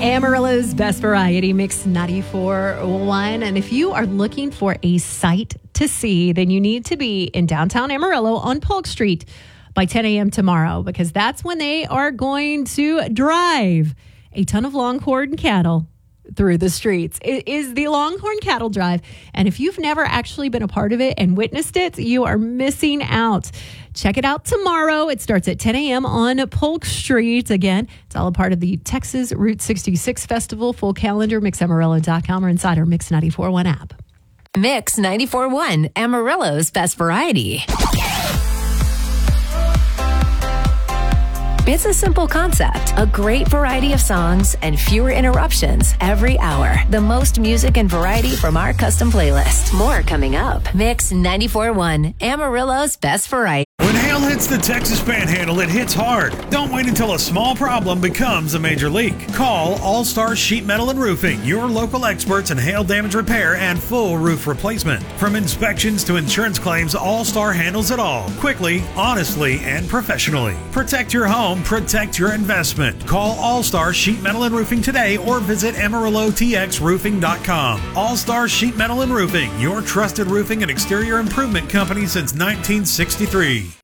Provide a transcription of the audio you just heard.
Amarillo's Best Variety Mix 94.1. And if you are looking for a sight to see, then you need to be in downtown Amarillo on Polk Street by 10 a.m. tomorrow, because that's when they are going to drive a ton of Longhorn cattle through the streets. It is the Longhorn Cattle Drive. And if you've never actually been a part of it and witnessed it, you are missing out. Check it out tomorrow. It starts at 10 a.m. on Polk Street. Again, it's all a part of the Texas Route 66 Festival. Full calendar, mixamarillo.com, or inside our Mix 94.1 app. Mix 94.1, Amarillo's Best Variety. It's a simple concept, a great variety of songs and fewer interruptions every hour. The most music and variety from our custom playlist. More coming up. Mix 94.1, Amarillo's Best Variety. When hail hits the Texas Panhandle, it hits hard. Don't wait until a small problem becomes a major leak. Call All Star Sheet Metal and Roofing, your local experts in hail damage repair and full roof replacement. From inspections to insurance claims, All Star handles it all. Quickly, honestly, and professionally. Protect your home, protect your investment. Call All Star Sheet Metal and Roofing today or visit AmarilloTXRoofing.com. All Star Sheet Metal and Roofing, your trusted roofing and exterior improvement company since 1963.